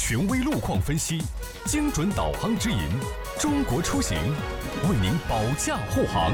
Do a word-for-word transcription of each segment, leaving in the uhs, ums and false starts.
权威路况分析，精准导航指引，中国出行为您保驾护航。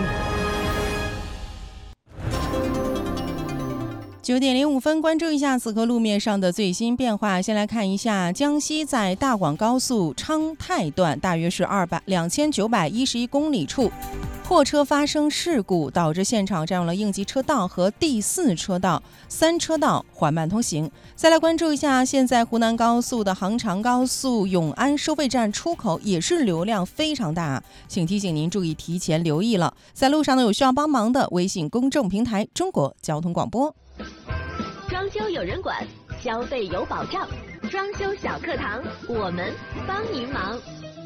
九点零五分，关注一下此刻路面上的最新变化。先来看一下江西在大广高速昌泰段，大约是二百两千九百一十一公里处，货车发生事故，导致现场占用了应急车道和第四车道，三车道缓慢通行。再来关注一下，现在湖南高速的杭长高速永安收费站出口也是流量非常大，请提醒您注意提前留意了。在路上呢，有需要帮忙的，微信公众平台中国交通广播。 装修有人管，消费有保障，装修小课堂，我们帮您忙。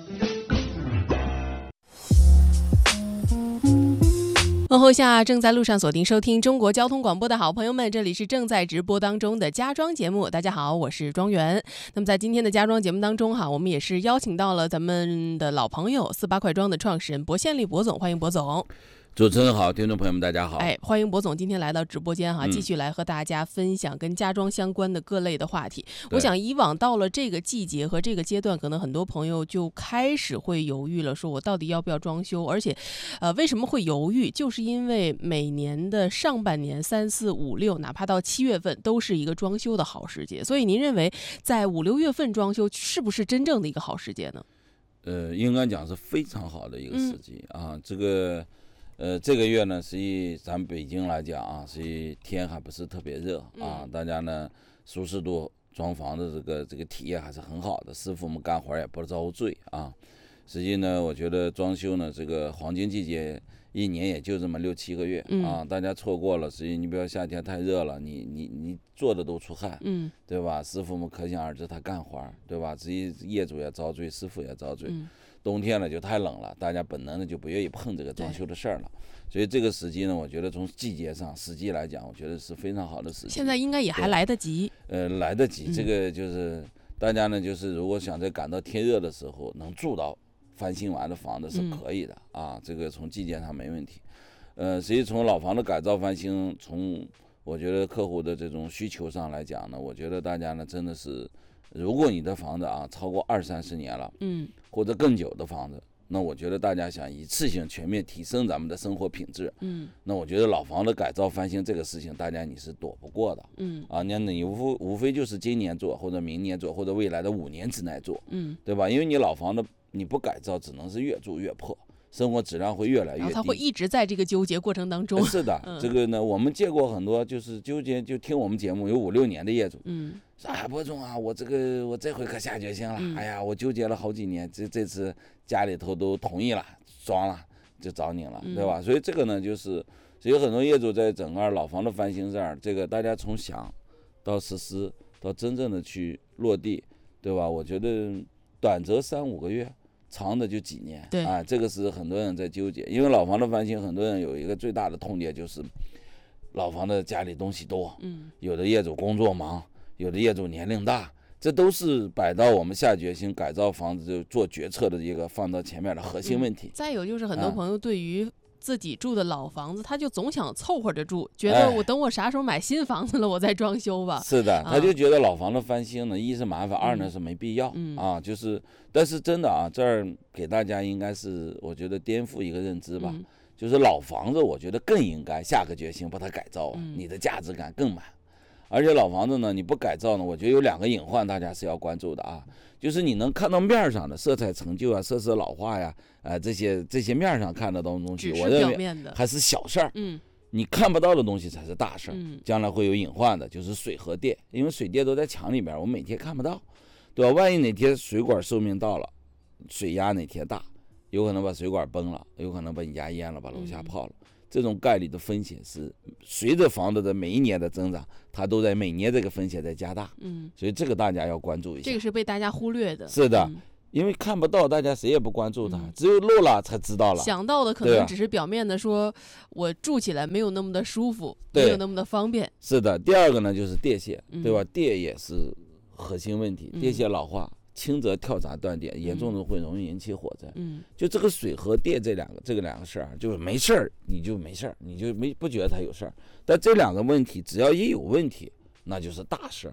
问候下正在路上锁定收听中国交通广播的好朋友们，这里是正在直播当中的家装节目。大家好，我是庄园。那么在今天的家装节目当中哈，我们也是邀请到了咱们的老朋友四八快装的创始人薄宪利薄总，欢迎薄总。 主持人好，听众朋友们大家好。 哎，欢迎薄总今天来到直播间哈， 嗯、 继续来和大家分享跟家装相关的各类的话题。我想以往到了这个季节和这个阶段，可能很多朋友就开始会犹豫了，说我到底要不要装修？而且，呃，为什么会犹豫？就是因为每年的上半年三四五六，哪怕到七月份，都是一个装修的好时节。所以您认为在五六月份装修是不是真正的一个好时节呢？ 呃，应该讲是非常好的一个时机、 嗯、 啊，这个。呃，这个月呢，实际咱北京来讲啊，实际天还不是特别热啊，大家呢舒适度、装潢的这个这个体验还是很好的，师傅们干活也不遭罪啊。实际呢，我觉得装修呢这个黄金季节一年也就这么六七个月啊，大家错过了，实际你比如夏天太热了，你你你做的都出汗，嗯，对吧？师傅们可想而知他干活，对吧？实际业主也遭罪，师傅也遭罪。嗯，冬天了就太冷了，大家本能的就不愿意碰这个装修的事儿了，所以这个时机呢，我觉得从季节上时机来讲，我觉得是非常好的时机。 现在应该也还来得及。 呃，来得及，这个就是、嗯、大家呢，就是如果想在赶到天热的时候能住到翻新完的房子是可以的、嗯、啊，这个从季节上没问题。呃，实际从老房的改造翻新，从我觉得客户的这种需求上来讲呢，我觉得大家呢真的是。如果你的房子啊超过二三十年了，嗯，或者更久的房子，那我觉得大家想一次性全面提升咱们的生活品质，嗯，那我觉得老房的改造翻新这个事情，大家你是躲不过的，嗯，啊，那你无无非就是今年做，或者明年做，或者未来的五年之内做，嗯，对吧？因为你老房的你不改造，只能是越住越破。生活质量会越来越低， 他会一直在这个纠结过程当中。 是的，嗯、这个呢，我们见过很多，就是纠结，就听我们节目有五六年的业主，嗯，说哎，薄总啊，我这个我这回可下决心了，嗯、哎呀，我纠结了好几年，这这次家里头都同意了，装了，就找你了，嗯、对吧？所以这个呢，就是所以很多业主在整个老房的翻新这儿，这个大家从想到实施到真正的去落地，对吧？我觉得短则三五个月。长的就几年，对啊，这个是很多人在纠结，因为老房的翻新，很多人有一个最大的痛点就是，老房的家里东西多，嗯，有的业主工作忙，有的业主年龄大，这都是摆到我们下决心改造房子就做决策的一个放到前面的核心问题。 嗯、再有就是很多朋友对于自己住的老房子，他就总想凑合着住，觉得我等我啥时候买新房子了，我再装修吧。 是的，他就觉得老房的翻新呢，一是麻烦，二呢是没必要、 嗯、 啊。就是，但是真的啊，这儿给大家应该是我觉得颠覆一个认知吧，嗯、就是老房子，我觉得更应该下个决心把它改造啊，嗯、你的价值感更满。而且老房子呢，你不改造呢，我觉得有两个隐患，大家是要关注的啊。就是你能看到面上的色彩陈旧啊、色色老化呀、啊，呃，这些这些面上看得到的东西，我认为还是小事儿。嗯，你看不到的东西才是大事儿。嗯，将来会有隐患的，就是水和电，因为水电都在墙里边，我们每天看不到，对吧？万一哪天水管寿命到了，水压哪天大，有可能把水管崩了，有可能把你家淹了，把楼下泡了。嗯，这种概率的风险是随着房子的每一年的增长，它都在每年这个风险在加大。嗯，所以这个大家要关注一下。 这个是被大家忽略的。 是的，嗯、因为看不到，大家谁也不关注它，嗯、只有漏了才知道了。 想到的可能只是表面的说，说我住起来没有那么的舒服，没有那么的方便。 是的，第二个呢就是电线，对吧？嗯、电也是核心问题，电线老化。轻则跳闸断电，严重的会容易引起火灾。嗯，就这个水和电这两个这个两个事儿，就是没事儿你就没事儿，你就没不觉得它有事儿。但这两个问题，只要一有问题，那就是大事儿，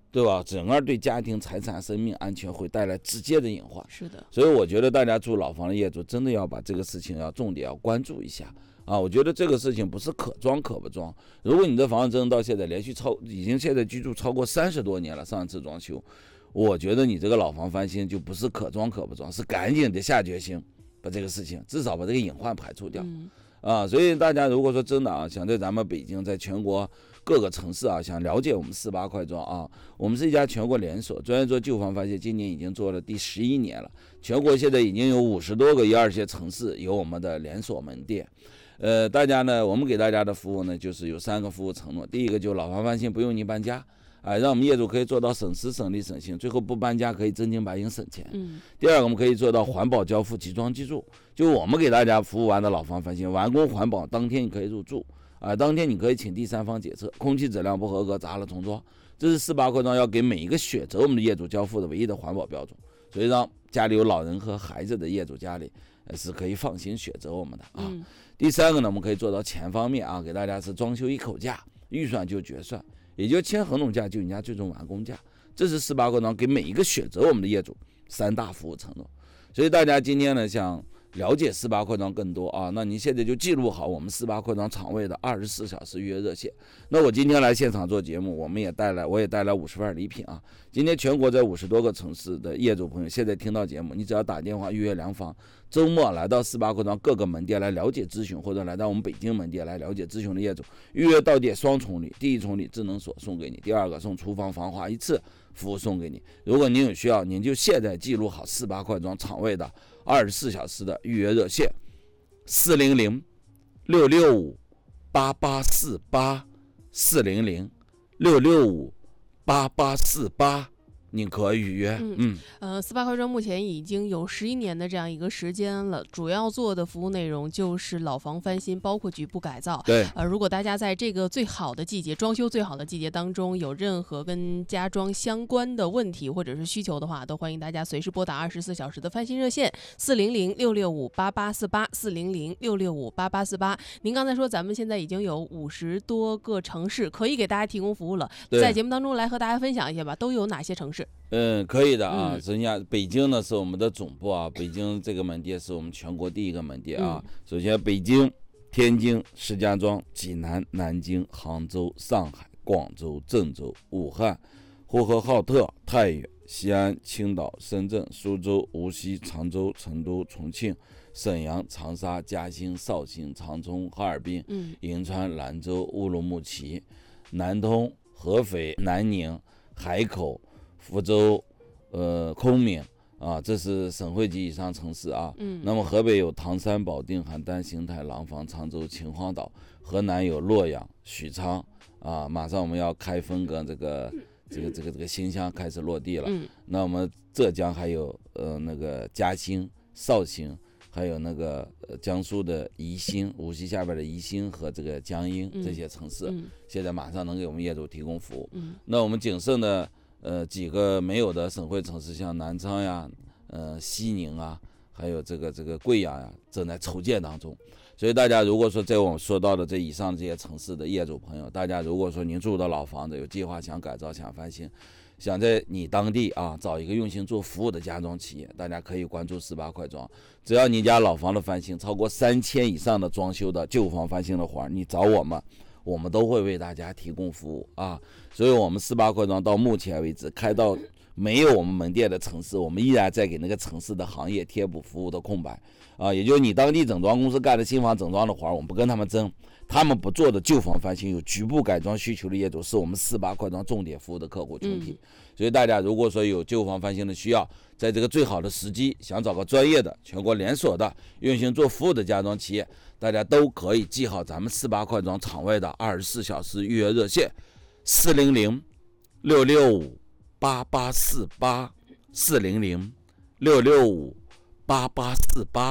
对吧？整个对家庭财产生命安全会带来直接的隐患。 是的， 所以我觉得大家住老房的业主真的要把这个事情要重点要关注一下啊！我觉得这个事情不是可装可不装。如果你的房子真的到现在连续超已经现在居住超过三十多年了，上一次装修，我觉得你这个老房翻新就不是可装可不装，是赶紧得下决心把这个事情至少把这个隐患排除掉。 嗯啊，所以大家如果说真的啊，想在咱们北京，在全国各个城市啊，想了解我们四八快装啊，我们是一家全国连锁，专业做旧房翻新，今年已经做了第十一年了。全国现在已经有五十多个一二线城市有我们的连锁门店。呃，大家呢，我们给大家的服务呢，就是有三个服务承诺。第一个就是老房翻新不用你搬家。啊，让我们业主可以做到省时省力省心，最后不搬家可以真金白银省钱。 嗯， 第二个我们可以做到环保交付集装居住，就我们给大家服务完的老房翻新，完工环保当天你可以入住，啊，当天你可以请第三方检测，空气质量不合格砸了重装，这是四八快装要给每一个选择我们的业主交付的唯一的环保标准，所以让家里有老人和孩子的业主家里是可以放心选择我们的啊。 嗯、 第三个呢，我们可以做到钱方面啊，给大家是装修一口价，预算就决算。也就签合同价就人家最终完工价，这是四八快装给每一个选择我们的业主三大服务承诺。所以大家今天呢想了解四八快装更多啊，那您现在就记录好我们四八快装厂位的二十四小时预约热线。那我今天来现场做节目，我们也带来我也带来五十份礼品啊。今天全国在五十多个城市的业主朋友，现在听到节目，你只要打电话预约量房，周末来到四八快装各个门店来了解咨询，或者来到我们北京门店来了解咨询的业主，预约到店双重礼，第一重礼智能锁送给你，第二个送厨房防滑一次服务送给你。如果您有需要，您就现在记录好四八快装厂位的二十四小时的预约热线，四零零六六五八八四八，四零零六六五八八四八。您可以预约。 嗯嗯，呃，四八快装目前已经有十一年的这样一个时间了，主要做的服务内容就是老房翻新，包括局部改造。 对， 呃，如果大家在这个最好的季节，装修最好的季节当中，有任何跟家装相关的问题或者是需求的话，都欢迎大家随时拨打二十四小时的翻新热线四零零六六五八八四八四零零六六五八八四八。您刚才说咱们现在已经有五十多个城市可以给大家提供服务了，在节目当中来和大家分享一下吧，都有哪些城市？ 嗯，可以的啊。 嗯、 首先，北京呢是我们的总部啊，北京这个门店是我们全国第一个门店啊。嗯、首先，北京、天津、石家庄、济南、南京、杭州、上海、广州、郑州、武汉、呼和浩特、太原、西安、青岛、深圳、苏州、无锡、常州、成都、重庆、沈阳、长沙、嘉兴、绍兴、长春、哈尔滨、嗯、银川、兰州、乌鲁木齐、南通、合肥、南宁、海口、福州、呃昆明啊，这是省会级以上城市啊。嗯，那么河北有唐山、保定、邯郸、邢台、廊坊、常州、秦皇岛；河南有洛阳、许昌啊，马上我们要开分个这个这个这个这个新乡开始落地了。嗯，那我们浙江还有呃那个嘉兴、绍兴。还有那个呃江苏的宜兴，无锡下边的宜兴和这个江阴这些城市，嗯嗯、现在马上能给我们业主提供服务。嗯、那我们仅剩的呃几个没有的省会城市，像南昌呀、呃西宁啊，还有这个这个贵阳呀，正在筹建当中。所以大家如果说在我们说到的这以上这些城市的业主朋友，大家如果说您住的老房子有计划想改造想翻新，想在你当地啊找一个用心做服务的家装企业，大家可以关注四八快装。只要你家老房的翻新超过三千以上的装修的旧房翻新的活，你找我们，我们都会为大家提供服务啊。所以我们四八快装到目前为止开到没有我们门店的城市，我们依然在给那个城市的行业贴补服务的空白啊。也就是你当地整装公司干的新房整装的活，我们不跟他们争。他们不做的旧房翻新有局部改装需求的业主，是我们四八快装重点服务的客户群体。嗯、所以大家如果说有旧房翻新的需要，在这个最好的时机，想找个专业的、全国连锁的、用心做服务的家装企业，大家都可以记好咱们四八快装厂位的二十四小时预约热线：四零零六六五八八四八，四零零六六五八八四八。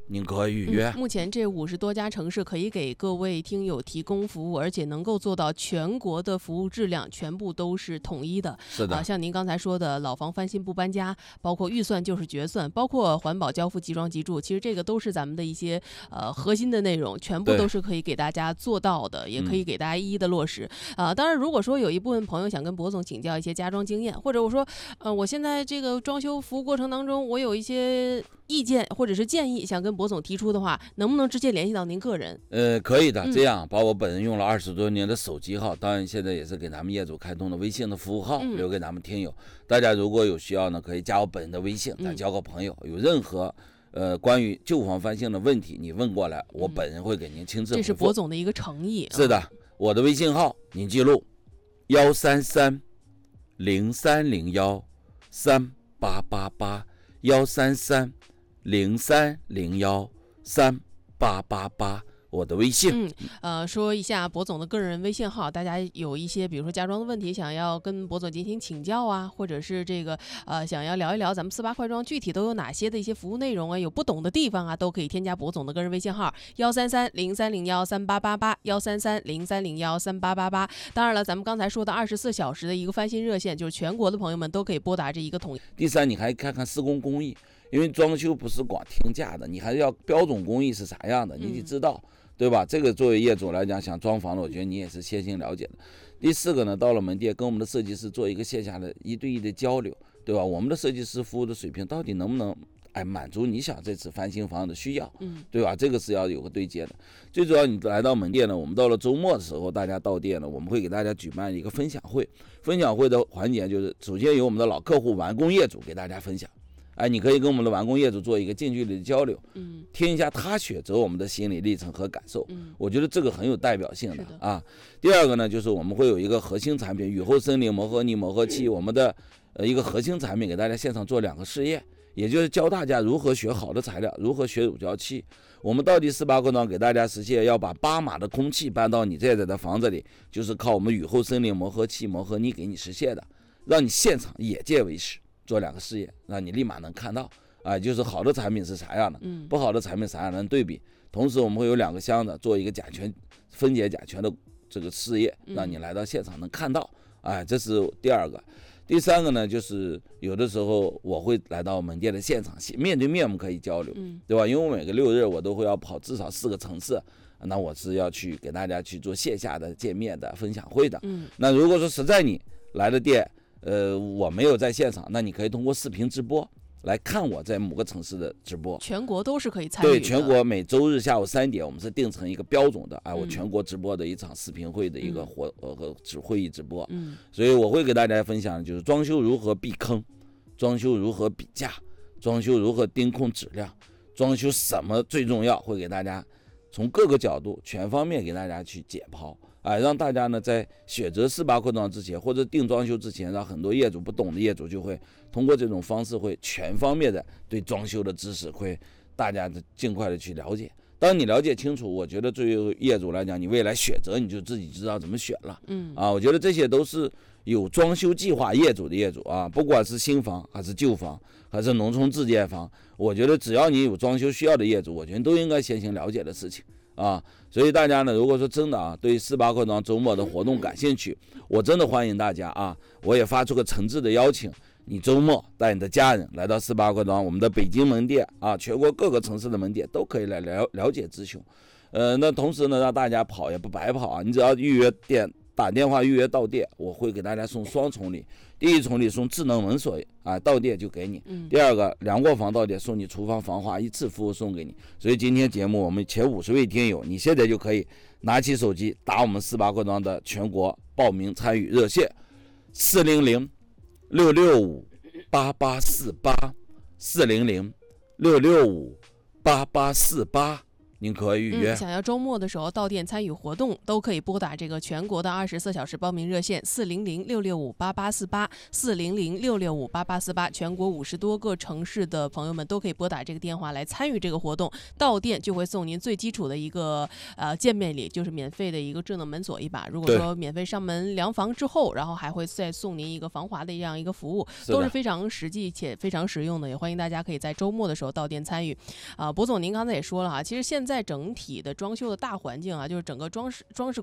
您可以预约、 嗯。目前这五十多家城市可以给各位听友提供服务，而且能够做到全国的服务质量全部都是统一的。 是的， 啊，像您刚才说的老房翻新不搬家，包括预算就是决算，包括环保交付即装即住，其实这个都是咱们的一些呃核心的内容，全部都是可以给大家做到的，也可以给大家一一的落实。啊、呃，当然，如果说有一部分朋友想跟博总请教一些家装经验，或者我说，呃，我现在这个装修服务过程当中，我有一些意见或者是建议想跟博总提出的话，能不能直接联系到您个人？ 呃，可以的。这样把我本人用了二十多年的手机号，当然现在也是给咱们业主开通的微信的服务号， 嗯、 留给咱们听友。大家如果有需要呢，可以加我本人的微信，咱交个朋友。嗯、有任何呃关于旧房翻新的问题，你问过来，我本人会给您亲自回复。 这是博总的一个诚意。 是的，我的微信号您记录：幺三三零三零幺三八八八，幺三三。零三零幺三八八八，我的微信。 嗯，呃，说一下博总的个人微信号，大家有一些比如说家装的问题，想要跟博总进行请教啊，或者是这个呃想要聊一聊咱们四八快装具体都有哪些的一些服务内容啊，有不懂的地方啊，都可以添加博总的个人微信号幺三三零三零幺三八八八，幺三三零三零幺三八八八。当然了，咱们刚才说的二十四小时的一个翻新热线，就是全国的朋友们都可以拨打这一个统一。 第三，你还看看施工工艺。因为装修不是光听价的，你还是要标准工艺是啥样的，你得知道，嗯、对吧？这个作为业主来讲，想装房的，我觉得你也是先行了解的。第四个呢，到了门店跟我们的设计师做一个线下的一对一的交流，对吧？我们的设计师服务的水平到底能不能哎满足你想这次翻新房的需要， 嗯， 对吧？这个是要有个对接的。最主要你来到门店呢，我们到了周末的时候，大家到店呢，我们会给大家举办一个分享会。分享会的环节就是，首先由我们的老客户完工业主给大家分享。哎，你可以跟我们的完工业主做一个近距离的交流， 嗯， 听一下他选择我们的心理历程和感受， 嗯， 我觉得这个很有代表性的, 的啊。第二个呢，就是我们会有一个核心产品雨后森林磨合泥磨合器，我们的呃一个核心产品给大家现场做两个试验，也就是教大家如何选好的材料，如何选乳胶漆。我们到底四八快装给大家实现要把八码的空气搬到你这在的房子里，就是靠我们雨后森林磨合器磨合泥给你实现的，让你现场眼见为实。做两个试验，让你立马能看到啊，就是好的产品是啥样的， 嗯， 不好的产品啥样的对比。同时，我们会有两个箱子做一个甲醛分解甲醛的这个试验，让你来到现场能看到。哎，这是第二个。第三个呢，就是有的时候我会来到门店的现场，面对面我们可以交流， 嗯， 对吧？因为我每个六日我都会要跑至少四个城市，那我是要去给大家去做线下的见面的分享会的。 嗯， 那如果说实在你来的店，呃，我没有在现场，那你可以通过视频直播来看我在某个城市的直播， 全国都是可以参与的。 对，全国每周日下午三点，我们是定成一个标准的，哎，我全国直播的一场视频会的一个活呃和会议直播。 嗯， 所以我会给大家分享，就是装修如何避坑，装修如何比价，装修如何盯控质量，装修什么最重要，会给大家从各个角度全方面给大家去解剖。哎，让大家呢在选择四八快装之前，或者定装修之前，让很多业主不懂的业主就会通过这种方式，会全方面的对装修的知识，会大家尽快的去了解。当你了解清楚，我觉得对于业主来讲，你未来选择你就自己知道怎么选了。 嗯， 啊，我觉得这些都是有装修计划业主的业主啊，不管是新房还是旧房还是农村自建房，我觉得只要你有装修需要的业主，我觉得都应该先行了解的事情。啊，所以大家呢，如果说真的啊，对四八快装周末的活动感兴趣，我真的欢迎大家啊！我也发出个诚挚的邀请，你周末带你的家人来到四八快装，我们的北京门店啊，全国各个城市的门店都可以来了了解咨询。呃，那同时呢，让大家跑也不白跑啊，你只要预约店，打电话预约到店，我会给大家送双重礼。第一重礼送智能门锁啊，到店就给你。第二个两卧房到店送你厨房防滑一次服务送给你。所以今天节目我们前五十位听友，你现在就可以拿起手机打我们四八快装的全国报名参与热线四零零六六五八八四八四零零六六五八八四八您可以预约、 嗯。想要周末的时候到店参与活动，都可以拨打这个全国的二十四小时报名热线四零零六六五八八四八四零零六六五八八四八，全国五十多个城市的朋友们都可以拨打这个电话来参与这个活动。到店就会送您最基础的一个呃见面礼，就是免费的一个智能门锁一把。如果说免费上门量房之后，然后还会再送您一个防滑的这样一个服务，都是非常实际且非常实用的。也欢迎大家可以在周末的时候到店参与。啊、呃，博总您刚才也说了哈，其实现在整体的装修的大环境啊，就是整个装饰装饰